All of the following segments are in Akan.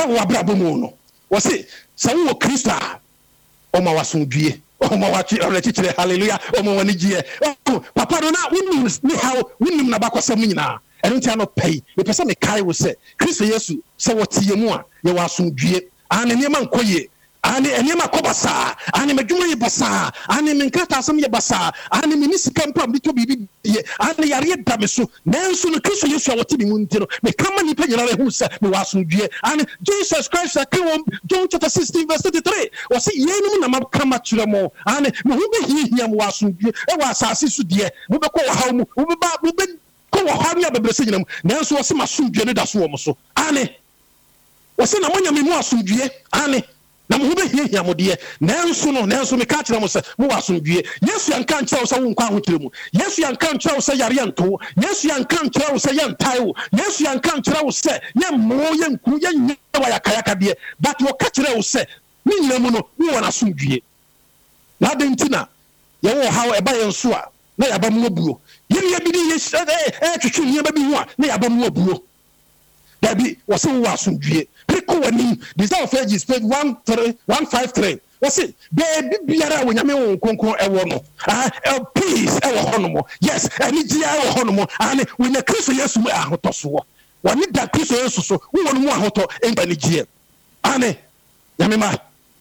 wo abrabomu no wo se sa wo Kristo a o ma wasomdue o ma wachi ọrẹchichire hallelujah o ma wani gie papa no na wonni ni how wonni na bakosam nyina eno ntia no pay me pese me kai wo se Kristo Yesu se wo tie mu a ye wasomdue ane niema nkoye ane enema kobasa ane medwuma ye basa ane menkata asem ye basa ane minisika mpam bi to bibi ye ane yare da me so nanso no Kristo Yesu a wote bi mu ntino me kama ni panyina le hu se me wasomdue ane Jesus Christ akem John chapter 16 verse 33 o se yenum na makama kire mo ane me hu be hihia mo wasomdue e wa asase su de mo be ko wa haw mu mo be ko wa haw ya bebrese nyinam nanso o se masomdue ne da so wo mo so ane o se na monya me mu asomdue ane na mo be hia mo de nanso me ka kire mo se mo wasomdue Yesu yanka nkyerɛ wo se wo nkwa ahokyere mu Yesu yanka nkyerɛ wo se yare yanto Yesu yanka nkyerɛ wo se yantai wo Yesu yanka nkyerɛ wo se yemmo yenku yenye wa yakayaka de but wo ka kire wo se ni nyina mu no wo wana somdue na de ntina ye wo hawo eba yenso a na yaba mu obuo yene ya bi ni twetwe ni ba bi ho a na yaba mu obuo dabi wo se wo wasomdue Desire of Ages, page 153. What's it? Baby, biara wonyame won konkon ewo no. Peace ewo honomo. Yes, any dia ewo honomo. And when the Kristo Yesu me ahoto so. Wani da Kristo Yesu so, wo won mu ahoto enba ni gie. Ane, nyame ma.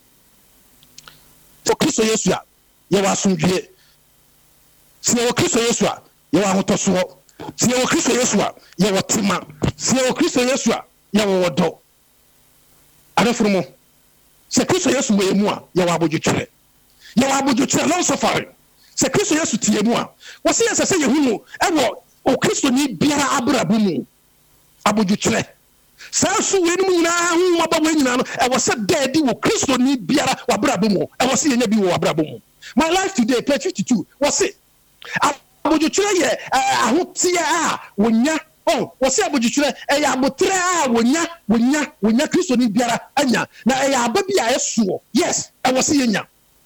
For Kristo Yesu a, ye wa asomdue. Si wo Kristo Yesu a, ye wa ahoto so. Si wo Kristo Yesu a, ye wa tima. Si wo Kristo Yesu a, ye wa wodo. Adafrumo se Kristo Yesu mo emu a ya wa abodwetwere long suffering se Kristo Yesu tie mu a wo se yesa se yehunu ewo o Kristo ni biara abrabo mu abodwetwere sa so we ni nyina hu maba we nyina no ewo se deadi wo Kristo ni biara wa abrabo mu ewo se yenya bi wo abrabo mu. My life today page 52 wo se abodwetwere ye ahotia a wonya wose abodwetwere eya abotre a wonya Kristo ni biara anya na eya ababi a eso yes e wose yenya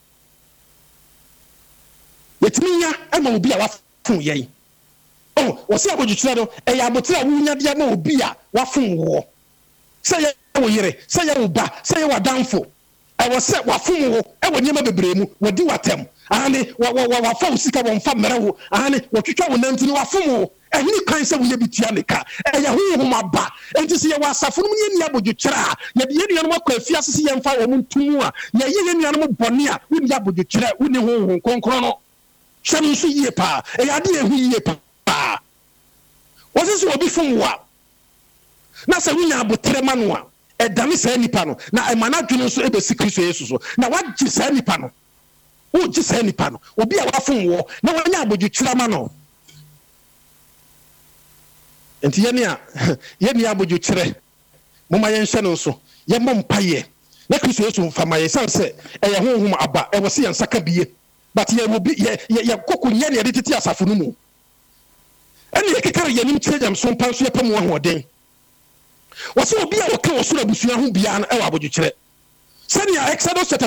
yetiminya ema obi a wafun yen wose abodwetwere no eya abotre a wonya dia na obi a wafun wo se ye wo yire se ye wo ba se ye wadanfo e wose wafun wo e wonyema bebremu wadi watem ane wafa usika wonfa merewo ane wotwetwa wo nantini wafun wo ehini kan se wo ye bitua neka eya honhom aba enti se ye wasafo no ye ni abodwetwere a ye de ye nuanom akwa afia sese ye mfa wo muntumu a ye nuanom bone a wo ni abodwetwere wo ni honhom konkron no hwem so yie pa eya de ehu yie pa wo se obi fun wo a na se wo nya abotre ma no a edane sa nipa no na emana dwene so ebesi Kristo Yesu so na wagye sa nipa no wo gye sa nipa no obi a wafun wo na wanya abodwetwere ma no enti yene abodwetwere moma yenhye no so ye mompaye na Kristo Yesu mfama ye sanse eye honhom aba e wose yensaka biye but ye obi ye kokunya ne de tete asafo no mu ene yekekare yanim kyerejam so mpa so ye pam ahoden wose obi a woka wo so na busua ho bia na e wa abodwetwere sani Exodus chapter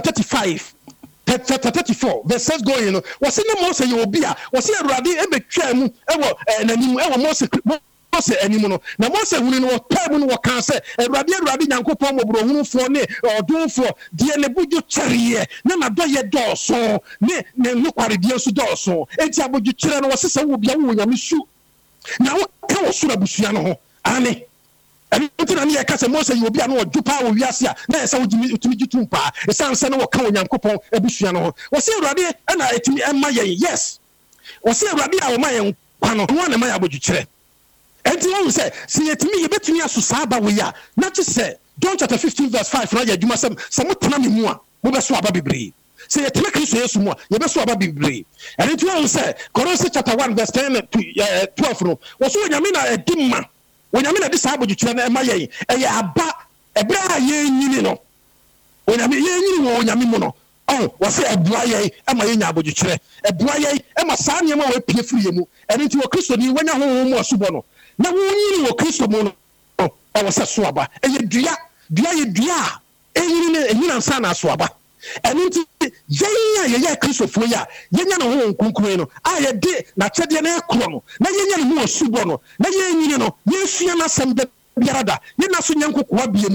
34 verse 6 going no wose ne Moses ye obi a wose Awurade ebetwa mu ewo nanim ewo Moses animu no na Moses hunu no tabu no kan se Awurade Nyankopɔn mobro hunufo ne odunfo de ne budwo kyereye na doye dɔɔso ne kware de so dɔɔso enti abodwo kyere no wose se wo bia wo nyame su na wo ka wo so na busua no ho ane enti na ne yɛ ka se Moses ye obi a no odwopa wo wiase a na yɛ se wo tumi gitumpa esanse ne wo ka wo Nyankopɔn abusua no ho wose Awurade na etimi emma yɛ yes wose Awurade a wo ma yɛ kwano ho na ma yɛ abodwo kyere enti won say se yetimi yebetumi aso saaba we ya na je say John chapter 15 verse 5 na ya dwuma sem se motena me mu a mo beso aba bebre se yetime Kristo Yesu mu a ye beso aba bebre enti won say Colossians chapter 1 verse 10 to 12 no wo so nyame na edimma wonyame na de saabo dwetwe na ema ye eye aba ebra ye nyini no wonyame ye nyini wo nyame mu no wo say ebua ye ema ye nya abodwetwe ebua ye ema saa nyama wo pie firi ye mu enti wo Kristo ni wonya honhom mu asubo no na wonyini wo Kristo mu no e wose so aba eye dua ye dua eyini ne ehina nsa na so aba enti yenya Kristofo ya yenya no ho nkunkun no a ye de na kyede na ekro no na yenya no ho asubo no na yenyini no yesua na sem da biarada ye na so nyankoko wa bie